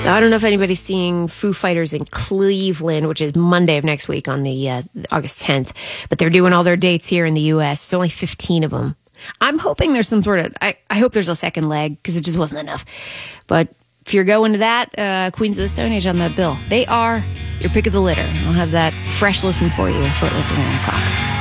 So I don't know if anybody's seeing Foo Fighters in Cleveland, which is Monday of next week on the August 10th. But they're doing all their dates here in the U.S. It's only 15 of them. I'm hoping there's some sort of... I hope there's a second leg, because it just wasn't enough. But if you're going to that, Queens of the Stone Age on the bill. They are your pick of the litter. I'll have that fresh listen for you shortly after 9 o'clock.